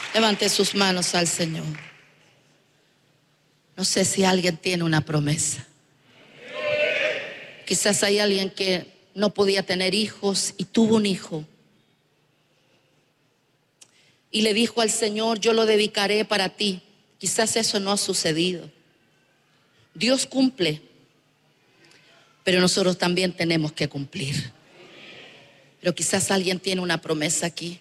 Levante sus manos al Señor. No sé si alguien tiene una promesa. Quizás hay alguien que no podía tener hijos y tuvo un hijo. Y le dijo al Señor, yo lo dedicaré para ti. Quizás eso no ha sucedido. Dios cumple, pero nosotros también tenemos que cumplir. Pero quizás alguien tiene una promesa aquí.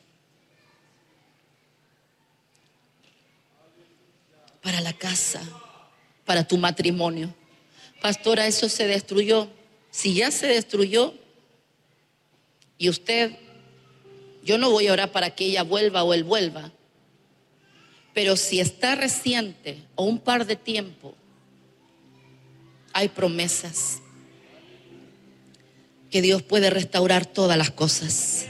Para la casa, para tu matrimonio. Pastora, eso se destruyó. Si ya se destruyó y usted, yo no voy a orar para que ella vuelva o él vuelva, pero si está reciente o un par de tiempo, hay promesas que Dios puede restaurar todas las cosas.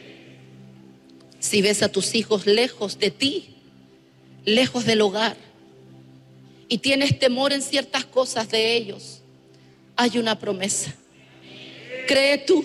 Si ves a tus hijos lejos de ti, lejos del hogar, y tienes temor en ciertas cosas de ellos, hay una promesa. Cree tú,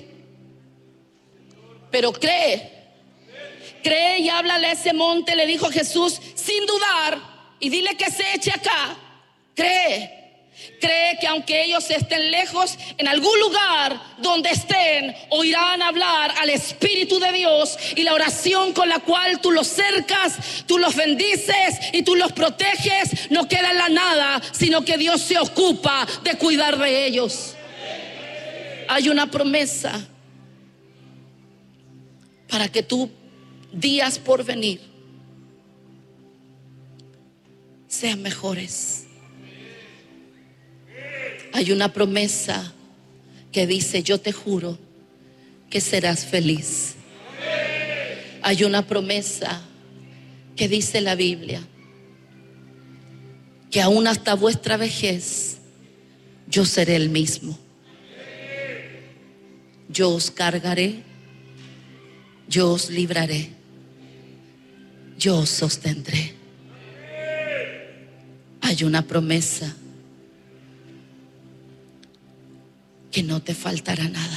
pero cree y háblale a ese monte, le dijo Jesús, sin dudar, y dile que se eche acá. Cree que aunque ellos estén lejos, en algún lugar donde estén, oirán hablar al Espíritu de Dios, y la oración con la cual tú los cercas, tú los bendices y tú los proteges, no queda en la nada, sino que Dios se ocupa de cuidar de ellos. Hay una promesa para que tú, días por venir, sean mejores. Hay una promesa que dice, yo te juro que serás feliz. Hay una promesa que dice la Biblia, que aún hasta vuestra vejez yo seré el mismo. Yo os cargaré, yo os libraré, yo os sostendré. Hay una promesa que no te faltará nada.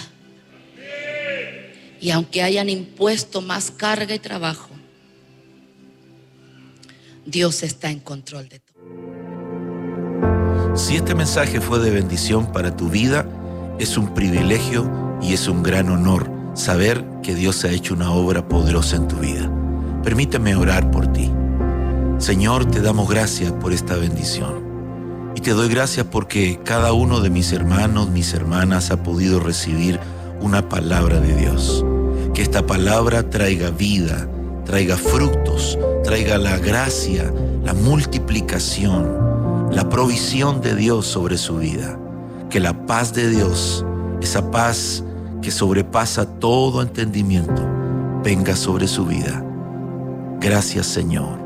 Y aunque hayan impuesto más carga y trabajo, Dios está en control de todo. Si este mensaje fue de bendición para tu vida, es un privilegio y es un gran honor saber que Dios ha hecho una obra poderosa en tu vida. Permíteme orar por ti. Señor, te damos gracias por esta bendición. Y te doy gracias porque cada uno de mis hermanos, mis hermanas ha podido recibir una palabra de Dios. Que esta palabra traiga vida, traiga frutos, traiga la gracia, la multiplicación, la provisión de Dios sobre su vida. Que la paz de Dios, esa paz que sobrepasa todo entendimiento, venga sobre su vida. Gracias, Señor.